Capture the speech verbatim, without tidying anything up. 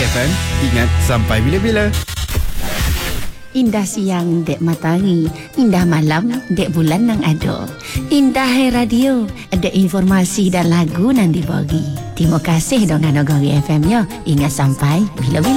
F M, ingat sampai bila-bila. Indah siang dek matahari, indah malam dek bulan nang ado. Indah hai radio, ada informasi dan lagu nang dibagi. Terima kasih dong Nano Gori F M ya. Ingat sampai bila-bila.